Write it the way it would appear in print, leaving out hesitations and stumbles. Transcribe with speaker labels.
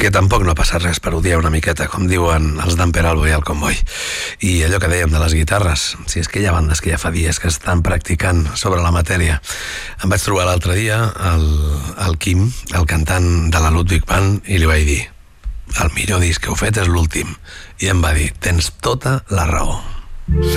Speaker 1: que tampoc no passa res per odiar una miqueta, com diuen els d'en Peralbo i el Comboi. I allò que dèiem de les guitarres, si és que hi ha bandes que ja fa dies que estan practicant sobre la matèria. Em vaig trobar l'altre dia el Quim, el cantant de la Ludwig Band, i li vaig dir: el millor disc que heu fet és l'últim. I em va dir: tens tota la raó.